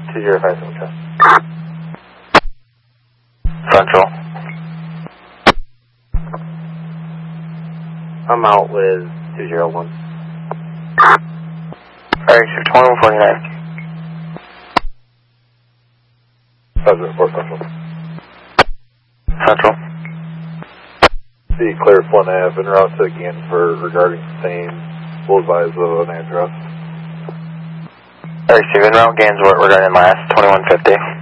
2057. Central. I'm out with 201. Alright, so 2149. 504 Central. Central. The clear Flint Ave en route to Gansford regarding same. We'll advise an address. Alright, Steve, en route Gansford regarding last 2150.